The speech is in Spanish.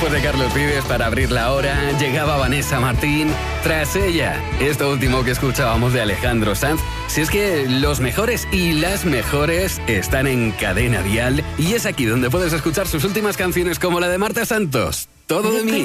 Después de Carlos Vives para abrir la hora, llegaba Vanessa Martín. Tras ella, esto último que escuchábamos de Alejandro Sanz. Si es que los mejores y las mejores están en Cadena Dial y es aquí donde puedes escuchar sus últimas canciones como la de Marta Santos, Todo de mí.